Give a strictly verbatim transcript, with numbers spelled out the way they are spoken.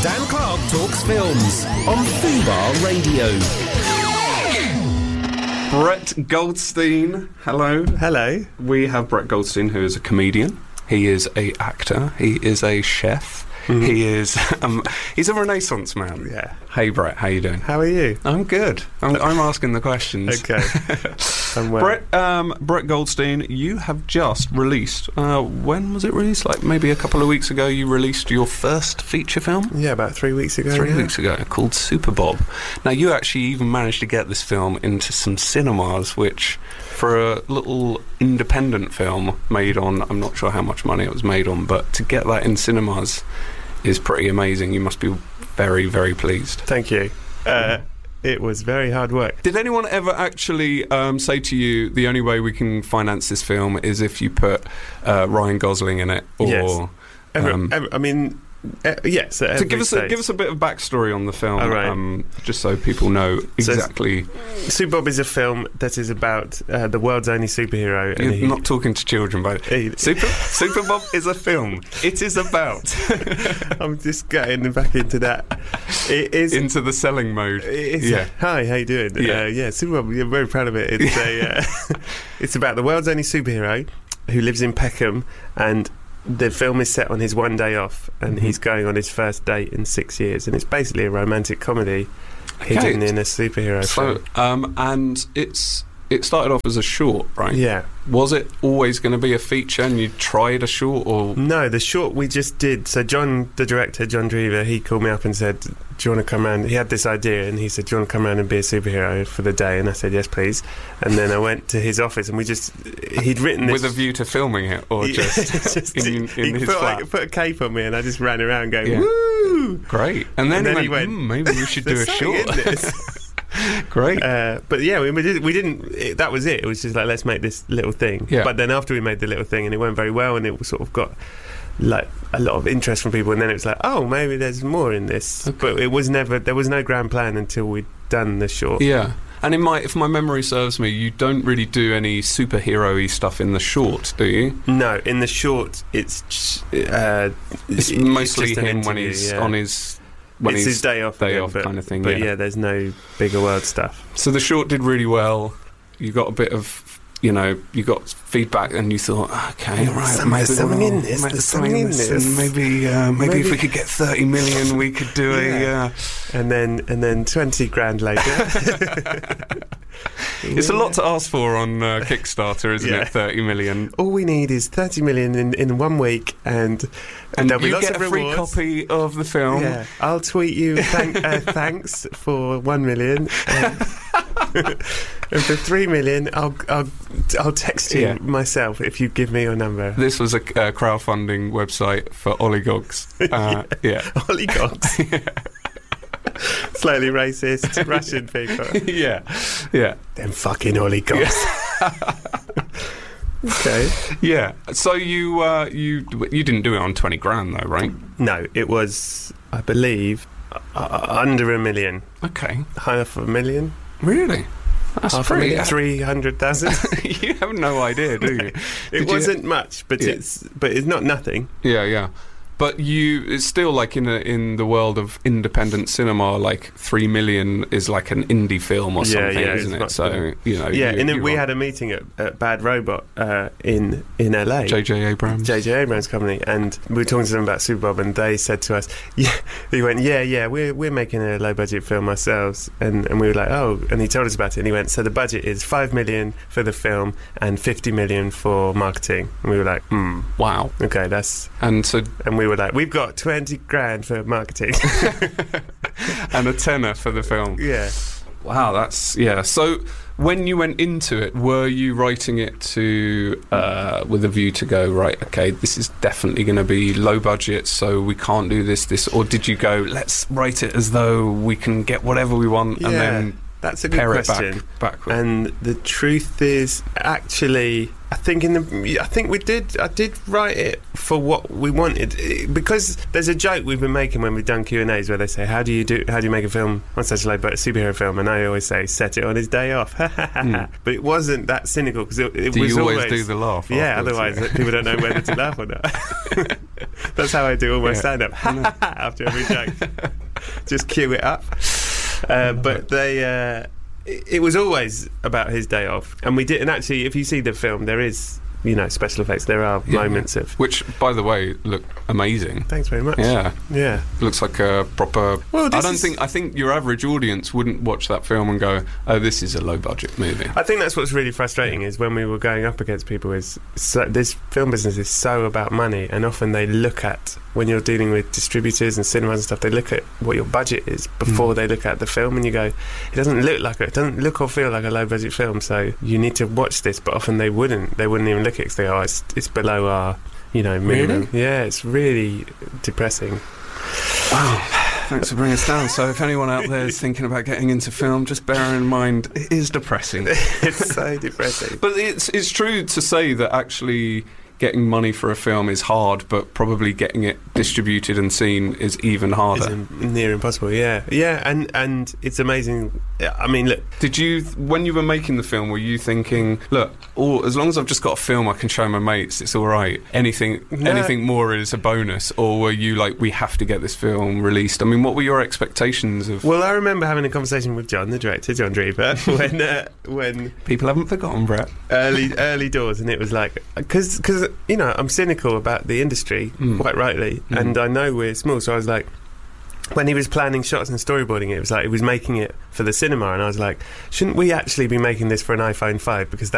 Dan Clark Talks Films on Fubar Radio. Brett Goldstein, hello. Hello. We have Brett Goldstein, who is a comedian. He is a actor. He is a chef. Mm. He is. Um, he's a Renaissance man. Yeah. Hey, Brett. How you doing? How are you? I'm good. I'm, I'm asking the questions. Okay. I'm well. Brett, um, Brett Goldstein, you have just released. Uh, when was it released? Like maybe a couple of weeks ago. You released your first feature film. Yeah, about three weeks ago. Three yeah. weeks ago, called Super Bob. Now, you actually even managed to get this film into some cinemas, which, for a little independent film made on, I'm not sure how much money it was made on, but to get that in cinemas is pretty amazing. You must be very, very pleased. Thank you. Uh, it was very hard work. Did anyone ever actually um, say to you, the only way we can finance this film is if you put uh, Ryan Gosling in it? Or, yes. Every, um, every, I mean, uh, yes. At so every give us a, give us a bit of backstory on the film, All right. um, just so people know exactly. So, Super Bob is a film that is about uh, the world's only superhero. You're and he, not talking to children, by the way. Super Super Bob is a film. It is about. I'm just getting back into that. It is into the selling mode. It is, yeah. Hi, how you doing? Yeah, uh, yeah. Super Bob. You're very proud of it. It's a. Uh, it's about the world's only superhero who lives in Peckham, and the film is set on his one day off, and mm-hmm. he's going on his first date in six years, and it's basically a romantic comedy okay. hidden in a superhero so, film. Um, and it's it started off as a short, right? Yeah. Was it always going to be a feature, and you tried a short, or no? The short we just did. So John, the director, John Drever, he called me up and said, "Do you want to come around?" He had this idea, and he said, "Do you want to come around and be a superhero for the day?" And I said, "Yes, please." And then I went to his office, and we just he'd written this with a view to filming it, or just, just in, he, in he his put, flat. Like, put a cape on me, and I just ran around going, yeah. "Woo!" Great. And then, and then he went, he went mm, "Maybe we should do a short." Great. Uh, but yeah, we, we, did, we didn't. It, that was it. It was just like, let's make this little thing. Yeah. But then after we made the little thing, and it went very well, and it sort of got like a lot of interest from people, and then it was like, oh, maybe there's more in this. Okay. But it was never. There was no grand plan until we'd done the short. Yeah. And in my, if my memory serves me, you don't really do any superhero-y stuff in the short, do you? No, in the short, it's just, uh, it's it, mostly it's him interview, when he's yeah. on his. When it's he's his day off, day again, off but, kind of thing. But yeah. yeah, there's no bigger world stuff. So the short did really well. You got a bit of, you know, you got feedback, and you thought, okay, all right, Some, maybe there's something we'll, in this. maybe There's something in this, this. and maybe, uh, maybe, maybe if we could get thirty million, we could do yeah. a. Uh, and then and then twenty grand later. It's a lot to ask for on uh, Kickstarter, isn't yeah. it? Thirty million. All we need is thirty million in, in one week, and and there'll be you lots get of a free rewards. copy of the film. Yeah, I'll tweet you thank, uh, thanks for one million, and, and for three million, I'll I'll I'll text you Yeah. myself if you give me your number. This was a uh, crowdfunding website for oligogs. Uh, yeah, oligogs. yeah. Slightly racist Russian people. yeah, yeah. Them fucking oligogs. Okay. Yeah. So you uh, you you didn't do it on twenty grand though, right? No, it was, I believe, uh, under a million. Okay. Half a million. Really? That's Half pretty. a million. Three hundred thousand. You have no idea, do you? It Did you- wasn't much, but Yeah. it's but it's not nothing. Yeah, yeah. But you, it's still like in a, in the world of independent cinema, like three million is like an indie film or Yeah, something, yeah, isn't it's it? much So bigger. you know, Yeah, you, and then you we are- had a meeting at, at Bad Robot uh, in in L A. J J Abrams. J J Abrams company, and we were talking to them about Super Bob, and they said to us, "Yeah," he went, "Yeah, yeah, we're we're making a low budget film ourselves," and and we were like, "Oh," and he told us about it, and he went, "So the budget is five million for the film and fifty million for marketing," and we were like, "Hmm, Wow. okay, that's," And so and we were like, "We've got twenty grand for marketing." and a tenner for the film. Yeah. Wow, that's yeah. So when you went into it, were you writing it to uh, with a view to go right? Okay, this is definitely going to be low budget, so we can't do this, this, or did you go, let's write it as though we can get whatever we want, Yeah. and then That's a good pare it question. back backward? And the truth is, actually, I think in the, I think we did, I did write it for what we wanted, eh, because there's a joke we've been making when we've done Q and A's where they say, how do you do, how do you make a film on such a low budget superhero film? And I always say, set it on his day off. mm. But it wasn't that cynical, because it, it do was you always, always do the laugh? Yeah, afterwards? otherwise Yeah. people don't know whether to laugh or not. That's how I do all my Yeah. stand-up. After every joke. Just cue it up. Uh, but they... Uh, it, it was always about his day off. And we did... And actually, if you see the film, there is... You know, special effects. There are Yeah. moments of... Which, by the way, look amazing. Thanks very much. Yeah. Yeah. Looks like a proper... Well, I this don't is- think... I think your average audience wouldn't watch that film and go, oh, this is a low-budget movie. I think that's what's really frustrating is when we were going up against people is so, this film business is so about money, and often they look at, when you're dealing with distributors and cinemas and stuff, they look at what your budget is before Mm. they look at the film, and you go, it doesn't look like a, it doesn't look or feel like a low budget film, so you need to watch this. But often they wouldn't they wouldn't even look at it because they go, oh, it's, it's below our, you know, minimum. Yeah, it's really depressing. Wow. Thanks for bringing us down. So if anyone out there is thinking about getting into film, just bear in mind, it is depressing. It's so depressing. But it's it's true to say that actually getting money for a film is hard, but probably getting it distributed and seen is even It's harder. im- near impossible, yeah. Yeah, and, and it's amazing. I mean, look, Did you, when you were making the film, were you thinking, look, all, as long as I've just got a film I can show my mates, it's all right. Anything, No. anything more is a bonus, or were you like, we have to get this film released? I mean, what were your expectations of? well, I remember having a conversation with John, the director, John Drever, when uh, when People haven't forgotten, Brett. early early doors, and it was like, because because you know I'm cynical about the industry, Mm. quite rightly, Mm. and I know we're small, so I was like, when he was planning shots and storyboarding it, it was like he was making it for the cinema, and I was like, shouldn't we actually be making this for an iPhone five, because that